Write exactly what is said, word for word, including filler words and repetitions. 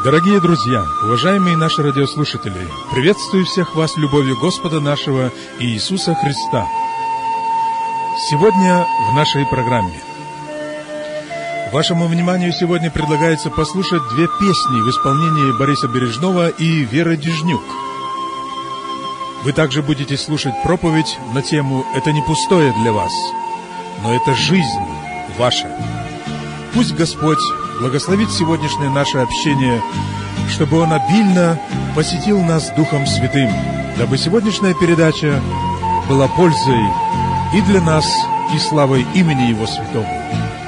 Дорогие друзья, уважаемые наши радиослушатели, приветствую всех вас любовью Господа нашего Иисуса Христа. Сегодня в нашей программе вашему вниманию сегодня предлагается послушать две песни в исполнении Бориса Бережного и Веры Дежнюк. Вы также будете слушать проповедь на тему «Это не пустое для вас, но это жизнь ваша». Пусть Господь благословит сегодняшнее наше общение, чтобы Он обильно посетил нас Духом Святым, дабы сегодняшняя передача была пользой и для нас, и славой имени Его Святого.